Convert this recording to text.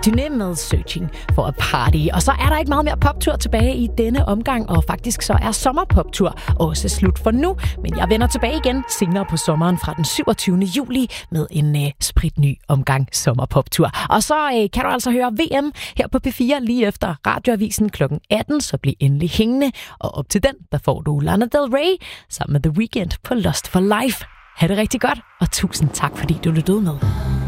Dyné med Searching for a Party. Og så er der ikke meget mere poptur tilbage i denne omgang, og faktisk så er sommerpoptur også slut for nu. Men jeg vender tilbage igen senere på sommeren fra den 27. juli med en spritny omgang sommerpoptur. Og så kan du altså høre VM her på P4 lige efter Radioavisen kl. 18, så bliv endelig hængende. Og op til den, der får du Lana Del Rey sammen med The Weeknd på Lost for Life. Ha' det rigtig godt, og tusind tak, fordi du lyttede med.